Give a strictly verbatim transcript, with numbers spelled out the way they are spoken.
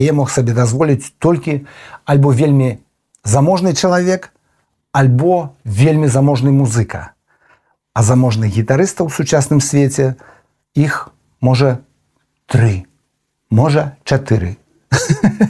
Я мог сабе дазволіць толькі альбо вельмі заможны чалавек, альбо вельмі заможны музыка. А заможных гітарыстаў у сучасным свеце іх можа тры, можа чатыры.